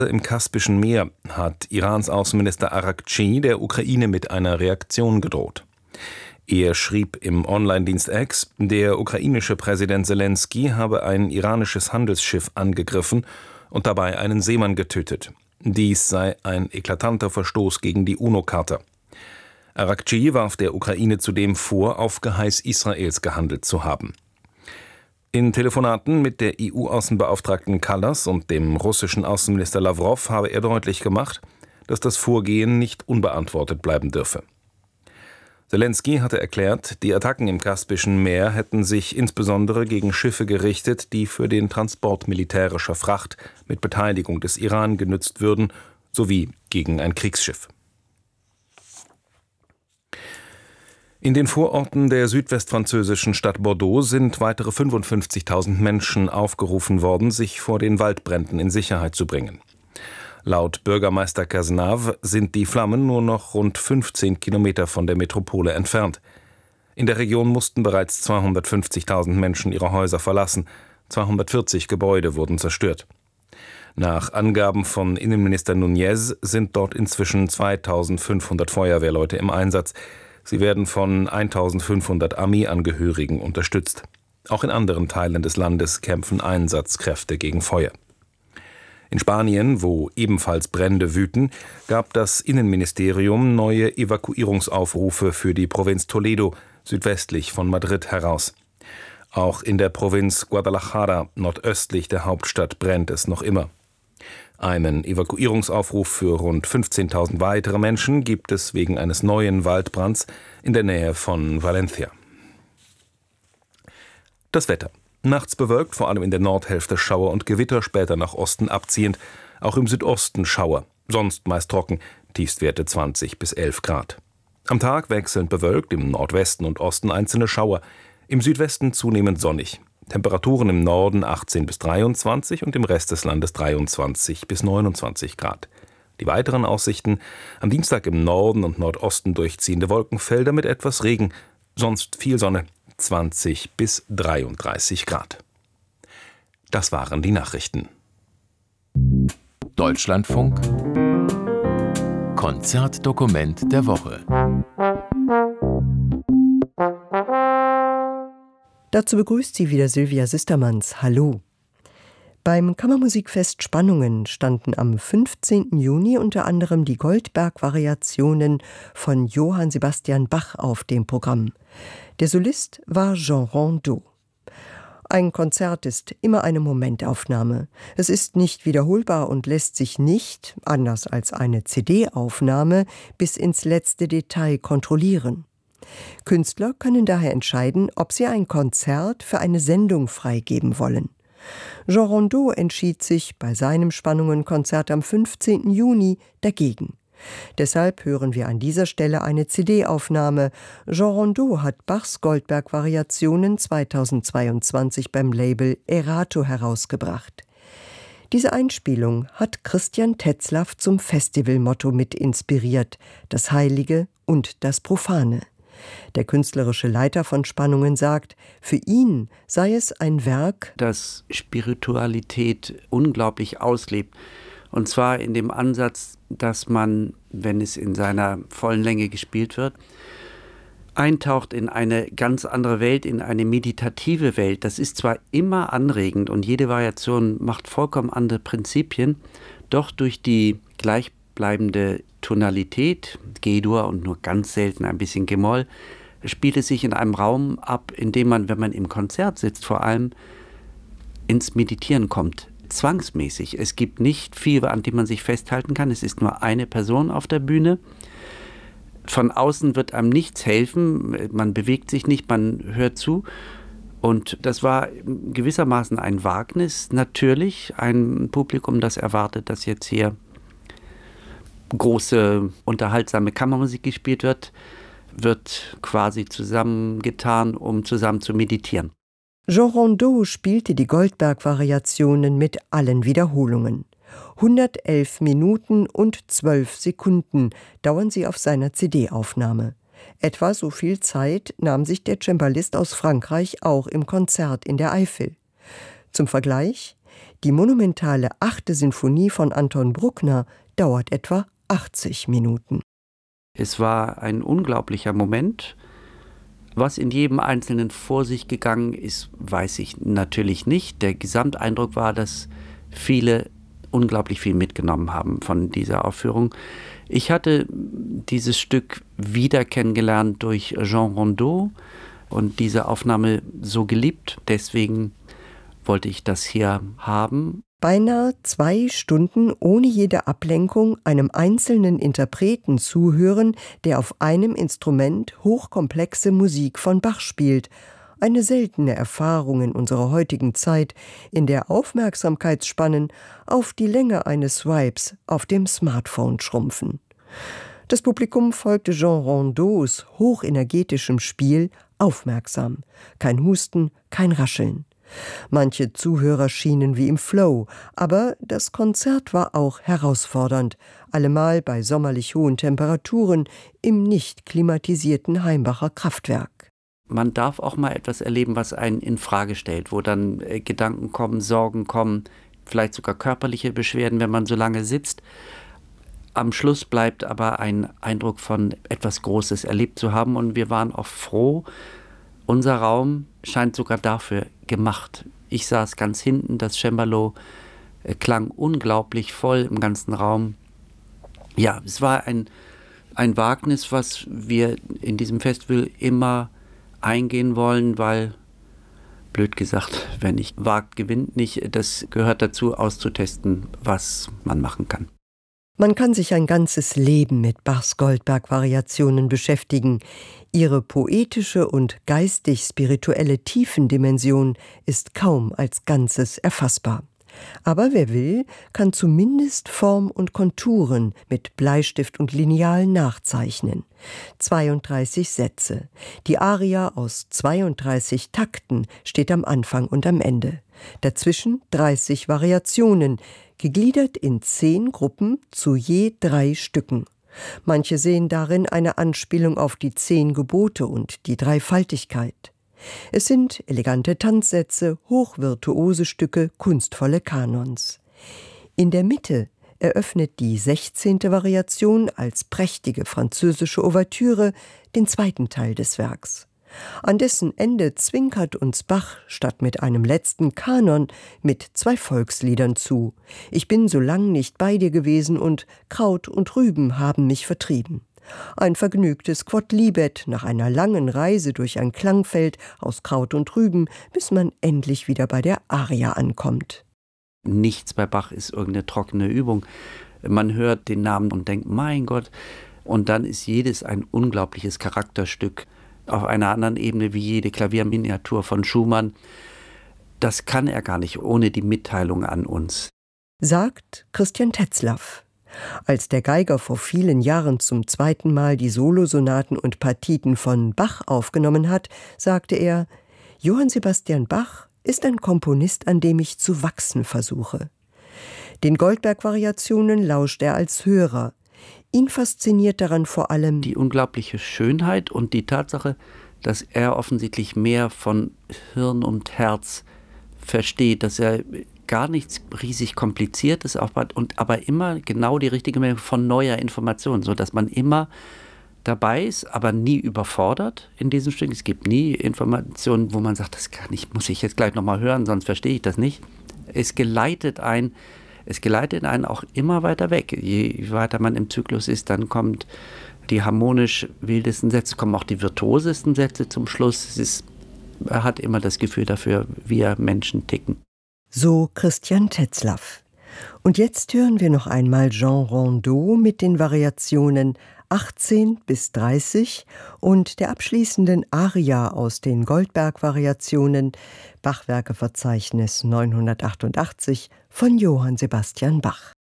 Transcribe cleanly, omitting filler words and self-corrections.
Im Kaspischen Meer hat Irans Außenminister Araghchi der Ukraine mit einer Reaktion gedroht. Er schrieb im Online-Dienst X, der ukrainische Präsident Selenskyj habe ein iranisches Handelsschiff angegriffen und dabei einen Seemann getötet. Dies sei ein eklatanter Verstoß gegen die UNO-Charta. Araghchi warf der Ukraine zudem vor, auf Geheiß Israels gehandelt zu haben. In Telefonaten mit der EU-Außenbeauftragten Kallas und dem russischen Außenminister Lawrow habe er deutlich gemacht, dass das Vorgehen nicht unbeantwortet bleiben dürfe. Selenskyj hatte erklärt, die Attacken im Kaspischen Meer hätten sich insbesondere gegen Schiffe gerichtet, die für den Transport militärischer Fracht mit Beteiligung des Iran genützt würden, sowie gegen ein Kriegsschiff. In den Vororten der südwestfranzösischen Stadt Bordeaux sind weitere 55.000 Menschen aufgerufen worden, sich vor den Waldbränden in Sicherheit zu bringen. Laut Bürgermeister Cazenave sind die Flammen nur noch rund 15 Kilometer von der Metropole entfernt. In der Region mussten bereits 250.000 Menschen ihre Häuser verlassen. 240 Gebäude wurden zerstört. Nach Angaben von Innenminister Núñez sind dort inzwischen 2.500 Feuerwehrleute im Einsatz. Sie werden von 1.500 Armeeangehörigen unterstützt. Auch in anderen Teilen des Landes kämpfen Einsatzkräfte gegen Feuer. In Spanien, wo ebenfalls Brände wüten, gab das Innenministerium neue Evakuierungsaufrufe für die Provinz Toledo, südwestlich von Madrid, heraus. Auch in der Provinz Guadalajara, nordöstlich der Hauptstadt, brennt es noch immer. Einen Evakuierungsaufruf für rund 15.000 weitere Menschen gibt es wegen eines neuen Waldbrands in der Nähe von Valencia. Das Wetter. Nachts bewölkt, vor allem in der Nordhälfte Schauer und Gewitter, später nach Osten abziehend. Auch im Südosten Schauer, sonst meist trocken, Tiefstwerte 20 bis 11 Grad. Am Tag wechselnd bewölkt, im Nordwesten und Osten einzelne Schauer, im Südwesten zunehmend sonnig. Temperaturen im Norden 18 bis 23 und im Rest des Landes 23 bis 29 Grad. Die weiteren Aussichten: am Dienstag im Norden und Nordosten durchziehende Wolkenfelder mit etwas Regen, sonst viel Sonne, 20 bis 33 Grad. Das waren die Nachrichten. Deutschlandfunk Konzertdokument der Woche. Dazu begrüßt sie wieder Sylvia Sistermanns. Hallo. Beim Kammermusikfest Spannungen standen am 15. Juni unter anderem die Goldberg-Variationen von Johann Sebastian Bach auf dem Programm. Der Solist war Jean Rondeau. Ein Konzert ist immer eine Momentaufnahme. Es ist nicht wiederholbar und lässt sich nicht, anders als eine CD-Aufnahme, bis ins letzte Detail kontrollieren. Künstler können daher entscheiden, ob sie ein Konzert für eine Sendung freigeben wollen. Jean Rondeau entschied sich bei seinem Spannungen-Konzert am 15. Juni dagegen. Deshalb hören wir an dieser Stelle eine CD-Aufnahme. Jean Rondeau hat Bachs Goldberg-Variationen 2022 beim Label Erato herausgebracht. Diese Einspielung hat Christian Tetzlaff zum Festivalmotto mit inspiriert: das Heilige und das Profane. Der künstlerische Leiter von Spannungen sagt, für ihn sei es ein Werk, das Spiritualität unglaublich auslebt. Und zwar in dem Ansatz, dass man, wenn es in seiner vollen Länge gespielt wird, eintaucht in eine ganz andere Welt, in eine meditative Welt. Das ist zwar immer anregend und jede Variation macht vollkommen andere Prinzipien, doch durch die gleichbleibende Tonalität, G-Dur und nur ganz selten ein bisschen G-Moll, spielt es sich in einem Raum ab, in dem man, wenn man im Konzert sitzt, vor allem ins Meditieren kommt. Zwangsmäßig. Es gibt nicht viel, an dem man sich festhalten kann. Es ist nur eine Person auf der Bühne. Von außen wird einem nichts helfen. Man bewegt sich nicht, man hört zu. Und das war gewissermaßen ein Wagnis. Natürlich ein Publikum, das erwartet, dass jetzt hier große, unterhaltsame Kammermusik gespielt wird quasi zusammengetan, um zusammen zu meditieren. Jean Rondeau spielte die Goldberg-Variationen mit allen Wiederholungen. 111 Minuten und 12 Sekunden dauern sie auf seiner CD-Aufnahme. Etwa so viel Zeit nahm sich der Cembalist aus Frankreich auch im Konzert in der Eifel. Zum Vergleich: Die monumentale 8. Sinfonie von Anton Bruckner dauert etwa 80 Minuten. Es war ein unglaublicher Moment. Was in jedem Einzelnen vor sich gegangen ist, weiß ich natürlich nicht. Der Gesamteindruck war, dass viele unglaublich viel mitgenommen haben von dieser Aufführung. Ich hatte dieses Stück wieder kennengelernt durch Jean Rondeau und diese Aufnahme so geliebt. Deswegen wollte ich das hier haben. Beinahe 2 Stunden ohne jede Ablenkung einem einzelnen Interpreten zuhören, der auf einem Instrument hochkomplexe Musik von Bach spielt. Eine seltene Erfahrung in unserer heutigen Zeit, in der Aufmerksamkeitsspannen auf die Länge eines Swipes auf dem Smartphone schrumpfen. Das Publikum folgte Jean Rondeaus hochenergetischem Spiel aufmerksam. Kein Husten, kein Rascheln. Manche Zuhörer schienen wie im Flow, aber das Konzert war auch herausfordernd, allemal bei sommerlich hohen Temperaturen im nicht klimatisierten Heimbacher Kraftwerk. Man darf auch mal etwas erleben, was einen in Frage stellt, wo dann Gedanken kommen, Sorgen kommen, vielleicht sogar körperliche Beschwerden, wenn man so lange sitzt. Am Schluss bleibt aber ein Eindruck von etwas Großes erlebt zu haben und wir waren auch froh. Unser Raum scheint sogar dafür gemacht. Ich saß ganz hinten, das Cembalo klang unglaublich voll im ganzen Raum. Ja, es war ein Wagnis, was wir in diesem Festival immer eingehen wollen, weil, blöd gesagt, wer nicht wagt, gewinnt nicht. Das gehört dazu, auszutesten, was man machen kann. Man kann sich ein ganzes Leben mit Bachs Goldberg-Variationen beschäftigen. Ihre poetische und geistig-spirituelle Tiefendimension ist kaum als Ganzes erfassbar. Aber wer will, kann zumindest Form und Konturen mit Bleistift und Lineal nachzeichnen. 32 Sätze. Die Aria aus 32 Takten steht am Anfang und am Ende. Dazwischen 30 Variationen, gegliedert in 10 Gruppen zu je 3 Stücken. Manche sehen darin eine Anspielung auf die 10 Gebote und die Dreifaltigkeit. Es sind elegante Tanzsätze, hochvirtuose Stücke, kunstvolle Kanons. In der Mitte eröffnet die 16. Variation als prächtige französische Ouvertüre den zweiten Teil des Werks. An dessen Ende zwinkert uns Bach statt mit einem letzten Kanon mit 2 Volksliedern zu. Ich bin so lang nicht bei dir gewesen und Kraut und Rüben haben mich vertrieben. Ein vergnügtes Quodlibet nach einer langen Reise durch ein Klangfeld aus Kraut und Rüben, bis man endlich wieder bei der Aria ankommt. Nichts bei Bach ist irgendeine trockene Übung. Man hört den Namen und denkt, mein Gott. Und dann ist jedes ein unglaubliches Charakterstück auf einer anderen Ebene wie jede Klavierminiatur von Schumann. Das kann er gar nicht ohne die Mitteilung an uns. Sagt Christian Tetzlaff. Als der Geiger vor vielen Jahren zum 2. Mal die Solosonaten und Partiten von Bach aufgenommen hat, sagte er, Johann Sebastian Bach ist ein Komponist, an dem ich zu wachsen versuche. Den Goldberg-Variationen lauscht er als Hörer. Ihn fasziniert daran vor allem die unglaubliche Schönheit und die Tatsache, dass er offensichtlich mehr von Hirn und Herz versteht, dass er gar nichts riesig Kompliziertes aufbaut und aber immer genau die richtige Menge von neuer Information, sodass man immer dabei ist, aber nie überfordert in diesem Stück. Es gibt nie Informationen, wo man sagt, das kann ich, muss ich jetzt gleich nochmal hören, sonst verstehe ich das nicht. Es geleitet einen auch immer weiter weg. Je weiter man im Zyklus ist, dann kommt die harmonisch wildesten Sätze, kommen auch die virtuosesten Sätze zum Schluss. Er hat immer das Gefühl dafür, wie Menschen ticken. So Christian Tetzlaff. Und jetzt hören wir noch einmal Jean Rondeau mit den Variationen 18 bis 30 und der abschließenden Aria aus den Goldberg-Variationen, Bachwerkeverzeichnis 988 von Johann Sebastian Bach.